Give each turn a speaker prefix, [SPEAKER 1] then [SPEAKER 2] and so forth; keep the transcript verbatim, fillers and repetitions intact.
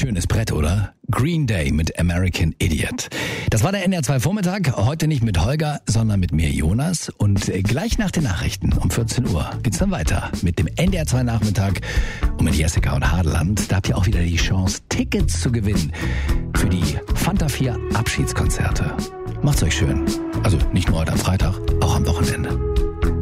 [SPEAKER 1] Schönes Brett, oder? Green Day mit American Idiot. Das war der N D R zwei Vormittag. Heute nicht mit Holger, sondern mit mir, Jonas. Und gleich nach den Nachrichten um vierzehn Uhr geht's dann weiter mit dem N D R zwei Nachmittag und mit Jessica und Hadeland. Da habt ihr auch wieder die Chance, Tickets zu gewinnen für die Fanta vier Abschiedskonzerte. Macht's euch schön. Also nicht nur heute am Freitag, auch am Wochenende.